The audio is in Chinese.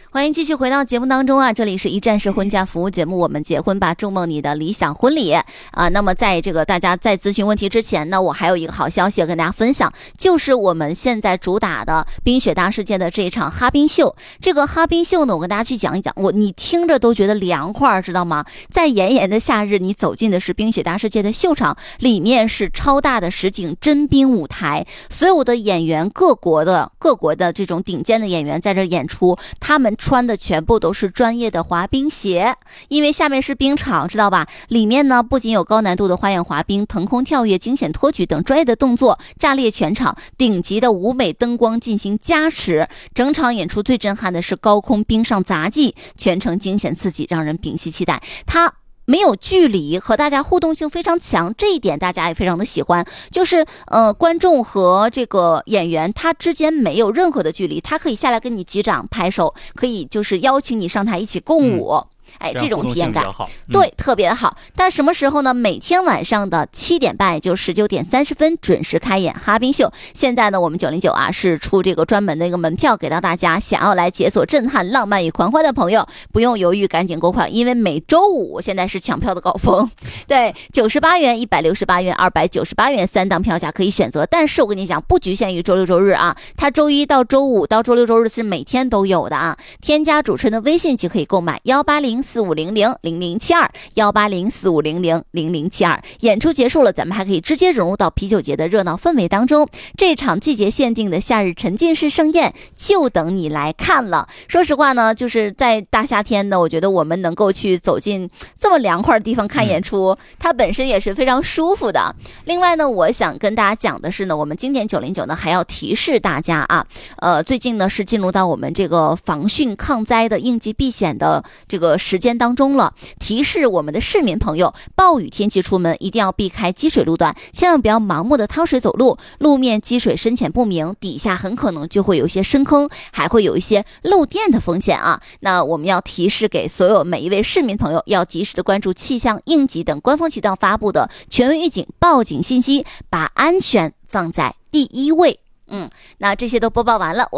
欢迎继续回到节目当中啊！这里是一站式婚嫁服务节目，我们结婚吧，筑梦你的理想婚礼啊。那么在这个大家在咨询问题之前呢，我还有一个好消息要跟大家分享，就是我们现在主打的冰雪大世界的这一场哈冰秀。这个哈冰秀呢，我跟大家去讲一讲，你听着都觉得凉快，知道吗？在炎炎的夏日，你走进的是冰雪大世界的秀场，里面是超大的实景真冰舞台，所有的演员各国的这种顶尖的演员在这演出，他们穿的全部都是专业的滑冰鞋，因为下面是冰场，知道吧？里面呢不仅有高难度的花样滑冰、腾空跳跃、惊险托举等专业的动作，炸裂全场，顶级的舞美灯光进行加持。整场演出最震撼的是高空冰上杂技，全程惊险刺激，让人屏息期待。它没有距离，和大家互动性非常强，这一点大家也非常的喜欢。就是观众和这个演员他之间没有任何的距离，他可以下来跟你击掌拍手，可以就是邀请你上台一起共舞。这种体验感对特别的好。但什么时候呢？每天晚上的7点半，也就19点30分准时开演哈冰秀。现在呢，我们909啊是出这个专门的一个门票给到大家，想要来解锁震撼、浪漫与狂欢的朋友，不用犹豫，赶紧购票，因为每周五现在是抢票的高峰。对，98元、168元、298元3档票价可以选择。但是我跟你讲，不局限于周六周日啊，它周一到周五到周六周日是每天都有的啊。添加主持人的微信就可以购买18045000072，18045000072。演出结束了，咱们还可以直接融入到啤酒节的热闹氛围当中。这场季节限定的夏日沉浸式盛宴就等你来看了。说实话呢，就是在大夏天的，我觉得我们能够去走进这么凉快的地方看演出，它本身也是非常舒服的。另外呢，我想跟大家讲的是呢，我们经典909呢还要提示大家啊，最近呢是进入到我们这个防汛抗灾的应急避险的这个时间当中了，提示我们的市民朋友，暴雨天气出门一定要避开积水路段，千万不要盲目的趟水走路，路面积水深浅不明，底下很可能就会有一些深坑，还会有一些漏电的风险啊。那我们要提示给所有每一位市民朋友，要及时的关注气象、应急等官方渠道发布的权威预警、报警信息，把安全放在第一位。那这些都播报完了。